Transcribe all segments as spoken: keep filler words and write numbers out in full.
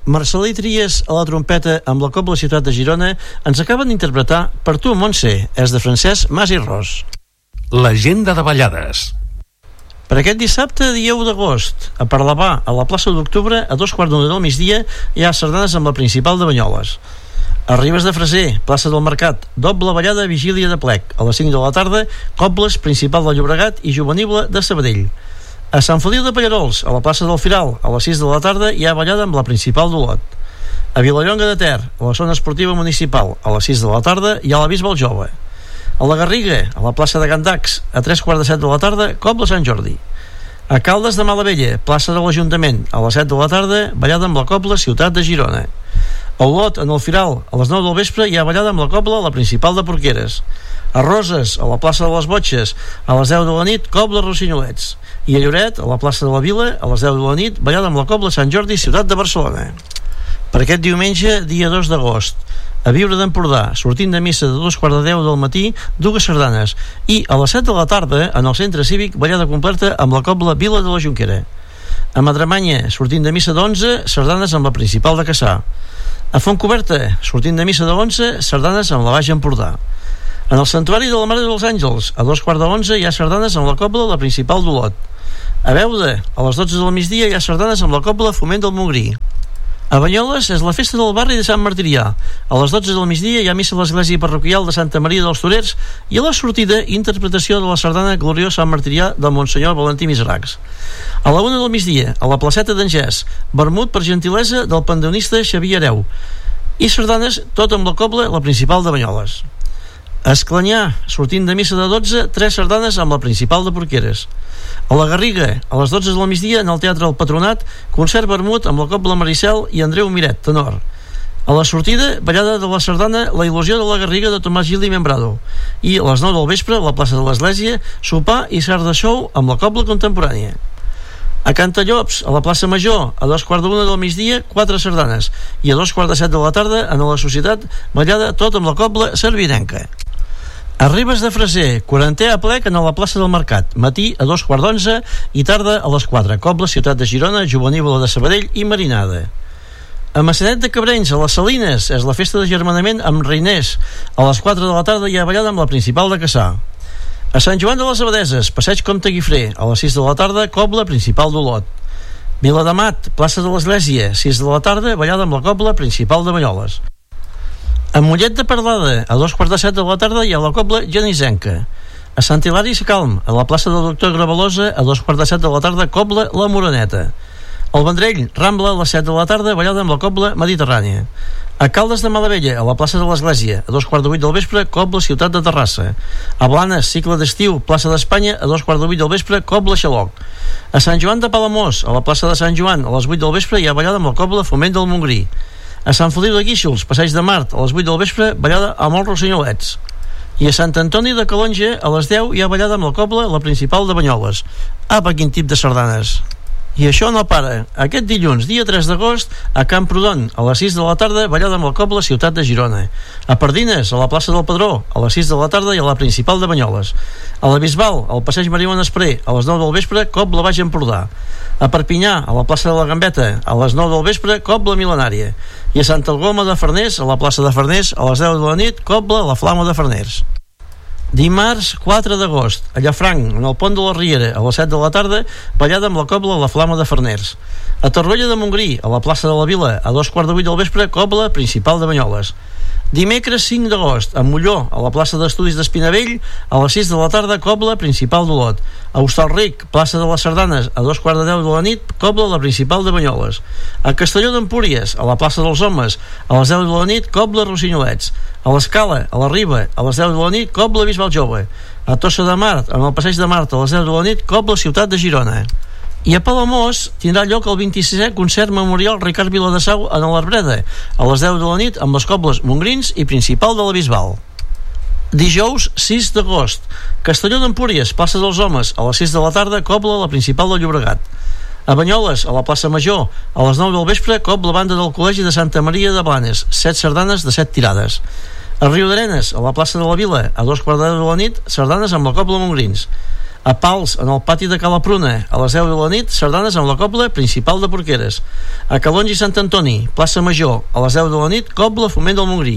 Marcel·lí Trias a la trompeta amb la Cobla Ciutat de Girona ens acaben d'interpretar Per tu, Montse, és de Francesc Mas i Ros. L'agenda de ballades. Per aquest dissabte, dia u d'agost, a Parlavà, a la plaça d'Octubre, a dos quarts d'una del migdia, hi ha sardanes amb la principal de Banyoles. A Ribes de Freser, plaça del Mercat, doble ballada vigília de plec. A les cinc de la tarda, cobles principal de Llobregat i juvenible de Sabadell. A Sant Feliu de Pallarols, a la plaça del Firal, a les sis de la tarda, hi ha ballada amb la principal d'Olot. A Vilallonga de Ter, a la zona esportiva municipal, a les sis de la tarda, hi ha la Bisbal Jove. A la Garriga, a la plaça de Gandax, a tres quarts de set de la tarda, Cobla Sant Jordi. A Caldes de Malavella, plaça de l'Ajuntament, a les set de la tarda, ballada amb la Cobla Ciutat de Girona. A Olot, en el Firal, a les nou del vespre, hi ha ballada amb la Cobla, la principal de Porqueres. A Roses, a la plaça de les Botxes, a les deu de la nit, Cobla Rossinyolets. I a Lloret, a la plaça de la Vila, a les deu de la nit, ballada amb la Cobla Sant Jordi, Ciutat de Barcelona. Per aquest diumenge, dia dos d'agost, a Viure d'Empordà, sortint de missa de dos quarts de deu del matí, dues sardanes, i a les set de la tarda, en el centre cívic, ballada completa amb la Cobla Vila de la Jonquera. A Madremanya, sortint de missa d'onze, sardanes amb la principal de Cassà. A Fontcoberta, sortint de missa de l'onze, sardanes amb la Baix Empordà. En el Santuari de la Mare dels Àngels, a dos quarts de l'onze, hi ha sardanes amb la Cobla, la principal d'Olot. A Beuda, a les dotze del migdia, hi ha sardanes amb la Cobla Foment del Montgrí. A Banyoles és la festa del barri de Sant Martirià. A les dotze del migdia hi ha missa a l'església parroquial de Santa Maria dels Torers i a la sortida, interpretació de la sardana Gloriós Sant Martirià del Monsenyor Valentí Miseracs. A la una del migdia, a la placeta d'Angès, vermut per gentilesa del pandeonista Xavier Hereu. I sardanes, tot amb la Cobla, la principal de Banyoles. A Esclanyà, sortint de missa de dotze, tres sardanes amb la principal de Porqueres. A la Garriga, a les dotze del migdia, en el Teatre El Patronat, concert vermut amb la Cobla Maricel i Andreu Miret, tenor. A la sortida, ballada de la sardana La il·lusió de la Garriga de Tomàs Gil i Membrado. I a les nou del vespre, a la plaça de l'Església, sopar i sarda show amb la Cobla contemporània. A Cantallops, a la plaça Major, a dos quarts d'una del migdia, quatre sardanes. I a dos quarts de set de la tarda, en la Societat, ballada tot amb la Cobla Servinenca. A Ribes de Freser, quarantè aplec en la plaça del Mercat, matí a dos quarts d'onze i tarda a les quatre, Cobla, Ciutat de Girona, Juvenívola de Sabadell i Marinada. A Massanet de Cabrenys, a les Salines, és la festa de germanament amb Reiners. A les quatre de la tarda hi ha ballada amb la principal de Cassà. A Sant Joan de les Abadeses, passeig Comte Guifré, a les sis de la tarda, Cobla, principal d'Olot. Viladamat, plaça de l'Església, sis de la tarda, ballada amb la Cobla, principal de Banyoles. A Mollet de Parlada, a dos quarts de set de la tarda, hi ha la Cobla Genisenca. A Sant Hilari Sacalm, a la plaça del Doctor Gravalosa, a dos quarts de set de la tarda, Cobla La Moreneta. Al Vendrell, Rambla, a les set de la tarda, ballada amb la Cobla Mediterrània. A Caldes de Malavella, a la plaça de l'Església, a dos quarts de vuit del vespre, Cobla Ciutat de Terrassa. A Blanes, cicle d'estiu, plaça d'Espanya, a dos quarts de vuit del vespre, Cobla Xaloc. A Sant Joan de Palamós, a la plaça de Sant Joan, a les vuit del vespre, hi ha ballada amb la Cobla Foment del Montgrí. A Sant Feliu de Guíxols, passeig de Mart, a les vuit del vespre, ballada amb els Rossinyolets. I a Sant Antoni de Calonge, a les deu, hi ha ballada amb la Cobla, la principal de Banyoles. Apa, quin tip de sardanes! I això no para. Aquest dilluns, dia tres d'agost, a Camprodon, a les sis de la tarda, ballada amb la Cobla Ciutat de Girona. A Pardines, a la plaça del Padró, a les sis de la tarda i a la principal de Banyoles. A la Bisbal, al passeig Marion Espré, a les nou del vespre, Cobla Baix Empordà. A Perpinyà, a la plaça de la Gambeta, a les nou del vespre, Cobla Mil·lenària. I a Santa Algoma de Farners, a la plaça de Farners, a les deu de la nit, Cobla La Flama de Farners. Dimarts quatre d'agost, a Llafranc, en el pont de la Riera, a les set de la tarda, ballada amb la Cobla La Flama de Farners. A Torroella de Montgrí, a la plaça de la Vila, a dos quarts de vuit del vespre, Cobla principal de Banyoles. Dimecres cinc d'agost, a Molló, a la plaça d'Estudis d'Espinavell, a les sis de la tarda, Cobla principal d'Olot. A Hostalric, plaça de les Sardanes, a dos quarts de deu de la nit, Cobla la principal de Banyoles. A Castelló d'Empúries, a la plaça dels Homes, a les deu de la nit, Cobla Rossinyolets. A l'Escala, a la Riba, a les deu de la nit, Cobla Bisbal Jove. A Tossa de Mart, en el passeig de Mart, a les deu de la nit, Cobla Ciutat de Girona. I a Palamós tindrà lloc el vint-i-sisè concert memorial Ricard Viladasau en l'Arbreda, a les deu de la nit, amb les Cobles Montgrins i principal de la Bisbal. Dijous sis d'agost, Castelló d'Empúries, plaça dels Homes, a les sis de la tarda, Cobla la principal del Llobregat. A Banyoles, a la plaça Major, a les nou del vespre, Cobla banda del Col·legi de Santa Maria de Blanes, set sardanes de set tirades. A Riudarenes, a la plaça de la Vila, a dos quarts de deu de la nit, sardanes amb la Cobla Montgrins. A Pals, en el pati de Cala Pruna, a les deu de la nit, sardanes amb la cobla principal de Porqueres. A Calonge i Sant Antoni, plaça Major, a les deu de la nit, cobla Foment del Montgrí.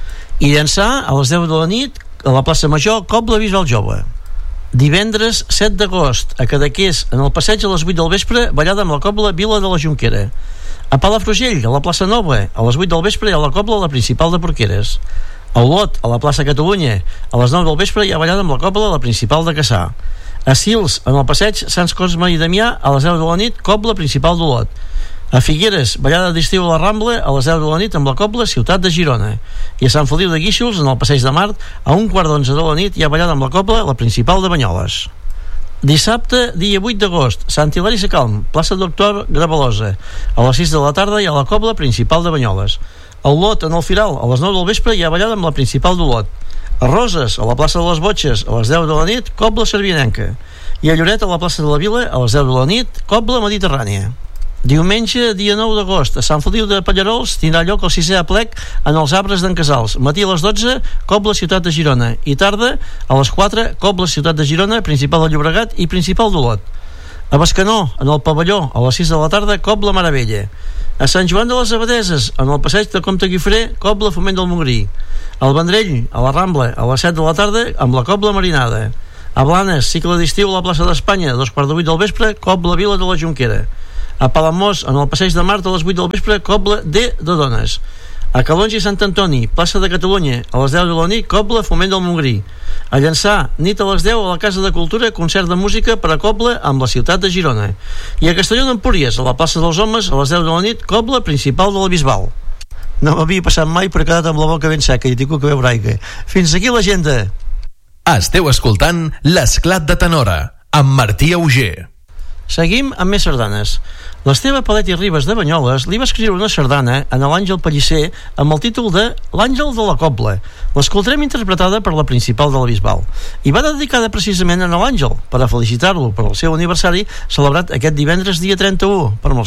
I Llançà, a les deu de la nit, a la plaça Major, cobla Bisbal Jove. Divendres set d'agost, a Cadaqués, en el passeig a les vuit del vespre, ballada amb la cobla Vila de la Jonquera. A Palafrugell, a la plaça Nova, a les vuit del vespre, hi ha la cobla a la principal de Porqueres. A Olot, a la plaça Catalunya, a les nou del vespre, hi ha ballada amb la cobla a la principal de Cassà. A Sils, en el passeig Sants Cosme i Damià, a les deu de la nit, cobla principal d'Olot. A Figueres, ballada d'estiu a la Rambla, a les deu de la nit amb la cobla Ciutat de Girona. I a Sant Feliu de Guíxols, en el passeig de Mart, a un quart d'onze de la nit, hi ha ballada amb la cobla la principal de Banyoles. Dissabte, dia vuit d'agost, Sant Hilari Sacalm, plaça Doctor Gravalosa, a les sis de la tarda hi ha la cobla principal de Banyoles. A Olot, en el Firal, a les nou del vespre, hi ha ballada amb la principal d'Olot. A Roses, a la plaça de les Botxes, a les deu de la nit, cobla Servianenca. I a Lloret, a la plaça de la Vila, a les deu de la nit, cobla Mediterrània. Diumenge, dia nou d'agost, a Sant Feliu de Pallarols tindrà lloc el sisè aplec en els arbres d'en Casals. Matí a les dotze, cobla Ciutat de Girona. I tarda, a les quatre, cobla Ciutat de Girona, principal de Llobregat i principal d'Olot. A Bescanó, en el pavelló, a les sis de la tarda, cobla Maravella. A Sant Joan de les Abadeses, en el passeig de Comte Guifré, cobla Foment del Montgrí. Al Vendrell, a la Rambla, a les set de la tarda, amb la cobla Marinada. A Blanes, cicle d'estiu a la plaça d'Espanya, a dos quarts de vuit del vespre, cobla Vila de la Jonquera. A Palamós, en el passeig de Mart, a les vuit del vespre, cobla D de Dones. A Calonge i Sant Antoni, plaça de Catalunya, a les deu de la nit, cobla Foment del Montgrí. A Llançà, nit a les deu, a la Casa de Cultura, concert de música per a cobla amb la Ciutat de Girona. I a Castelló d'Empúries, a la plaça dels Homes, a les deu de la nit, cobla principal de la Bisbal. No m'havia passat mai, però he quedat amb la boca ben seca i tinc que beure aigua. Fins aquí l'agenda. Esteu escoltant l'Esclat de Tenora, amb Martí Auger. Seguim amb més sardanes. L'Esteve Palet i Ribes de Banyoles li va escriure una sardana a l'Àngel Pellicer amb el títol de L'Àngel de la Cobla. L'escoltarem interpretada per la principal de la Bisbal. I va dedicada precisament a l'Àngel, per a felicitar-lo per al seu aniversari celebrat aquest divendres dia trenta-u. Per molts